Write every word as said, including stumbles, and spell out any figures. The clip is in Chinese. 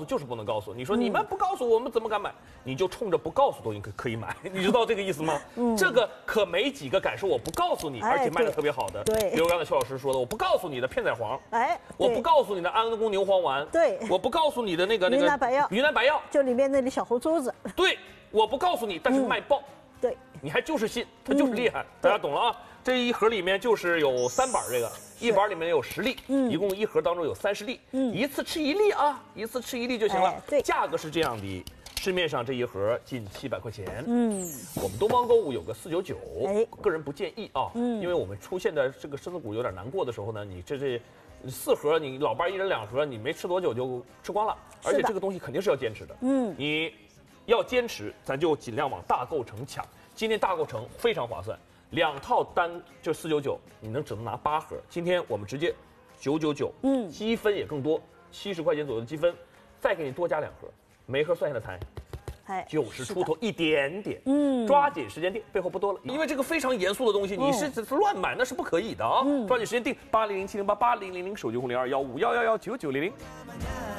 诉就是不能告诉。你说你们不告诉我们怎么敢买？你就冲着不告诉都应该可以买，你知道这个意思吗？嗯，这个可没几个敢说我不告诉你，而且卖的特别好的。 对， 比如刚才邱老师说的，我不告诉你的片仔癀， 哎， 我不告诉你的安宫牛黄丸， 对， 我不告诉你的那个那个云南白药， 云南白药， 就里面那里小红珠子。 对，我不告诉你，但是卖爆。 对， 你还就是信，它就是厉害，大家懂了啊？这一盒里面就是有三板，这个一板里面有十粒，嗯，一共一盒当中有三十粒，嗯，一次吃一粒啊，一次吃一粒就行了。 对， 价格是这样的，市面上这一盒近七百块钱，嗯，我们东方购物有个四九九，哎，个人不建议啊，嗯，因为我们出现的这个身子骨有点难过的时候呢，你这这四盒，你老伴一人两盒，你没吃多久就吃光了，而且这个东西肯定是要坚持的，嗯，你要坚持，咱就尽量往大购城抢。今天大购城非常划算，两套单就四九九，你能只能拿八盒。今天我们直接九九九，嗯，积分也更多，七十块钱左右的积分，再给你多加两盒，每盒算下来才哎九十出头一点点，嗯，抓紧时间定，背后不多了，因为这个非常严肃的东西，你是乱买那是不可以的啊，抓紧时间定八零零七零八八零零零手机号零二幺五幺幺幺九九零零。